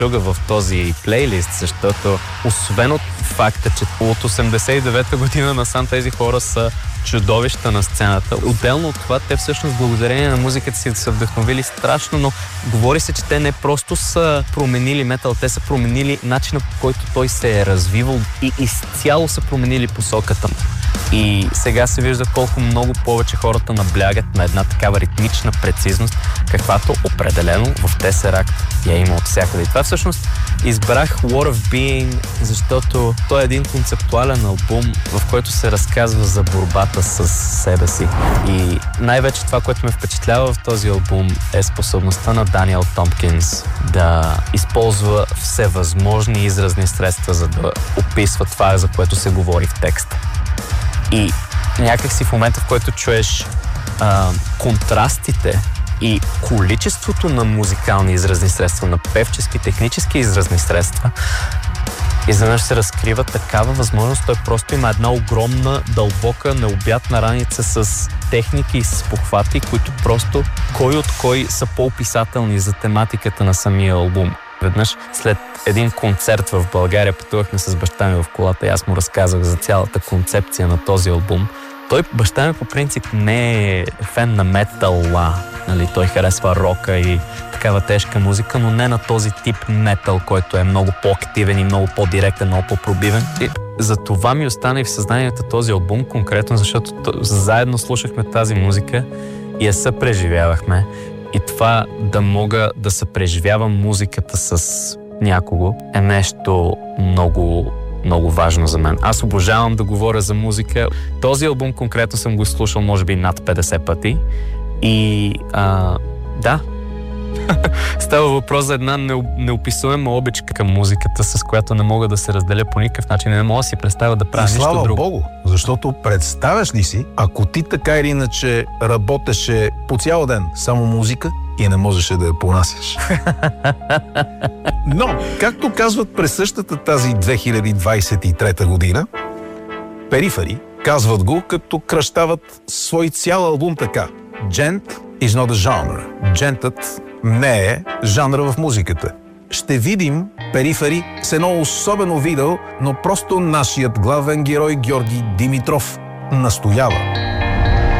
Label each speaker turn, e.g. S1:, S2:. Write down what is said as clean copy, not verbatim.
S1: в този плейлист, защото освен от факта, че от 89-та година насам тези хора са чудовища на сцената. Отделно от това, те всъщност благодарение на музиката си са вдъхновили страшно, но говори се, че те не просто са променили метал, те са променили начина, по който той се е развивал и изцяло са променили посоката му. И сега се вижда колко много повече хората наблягат на една такава ритмична прецизност, каквато определено в Tesseract я има от всякъде. И това всъщност избрах War of Being, защото той е един концептуален албум, в който се разказва за борбата с себе си. И най-вече това, което ме впечатлява в този албум, е способността на Даниел Томпкинс да използва всевъзможни изразни средства, за да описва това, за което се говори в текста. И някак си в момента, в който чуеш контрастите и количеството на музикални изразни средства, на певчески, технически изразни средства, изведнъж се разкрива такава възможност. Той просто има една огромна, дълбока, необятна раница с техники и с похвати, които просто кой от кой са по-описателни за тематиката на самия албум. Веднъж след един концерт в България пътувахме с баща ми в колата и аз му разказах за цялата концепция на този албум. Баща ми по принцип не е фен на метала, нали? Той харесва рока и такава тежка музика, но не на този тип метал, който е много по-активен и много по-директен, много по-пробивен. И за това ми остана и в съзнанието този албум конкретно, защото заедно слушахме тази музика и я съпреживявахме. И това да мога да съпреживявам музиката с някого е нещо много, много важно за мен. Аз обожавам да говоря за музика. Този албум конкретно съм го слушал може би над 50 пъти. И да, става въпрос за една неописуема обичка към музиката, с която не мога да се разделя по никакъв начин. Не мога да си представя да правя нищо друго.
S2: Слава Богу, защото представяш ли си, ако ти така или иначе работеше по цял ден само музика и не можеше да я понасяш. Но, както казват през същата тази 2023 година, Перифери казват го, като кръщават свой цял албум така. Djent is not a genre. Джентът не е жанра в музиката. Ще видим Перифери с едно особено видео, но просто нашият главен герой Георги Димитров настоява.